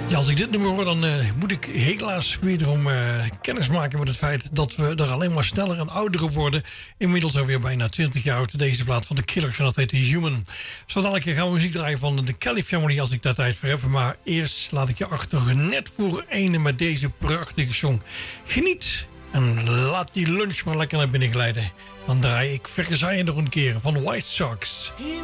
Ja, als ik dit nummer hoor, dan moet ik helaas wederom kennis maken met het feit dat we er alleen maar sneller en ouder op worden. Inmiddels alweer bijna 20 jaar oud, deze plaat van de Killers en dat heet Human. Zo dadelijk gaan we muziek draaien van de Kelly Family als ik daar tijd voor heb. Maar eerst laat ik je achter net voor ene met deze prachtige song. Geniet en laat die lunch maar lekker naar binnen glijden. Dan draai ik Versailles nog een keer van White Sox.